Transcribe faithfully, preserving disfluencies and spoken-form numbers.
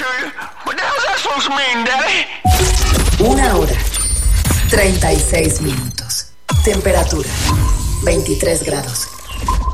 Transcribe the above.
What the hell's that supposed to mean, Daddy? Una hora, treinta y seis minutos. Temperatura, veintitrés grados.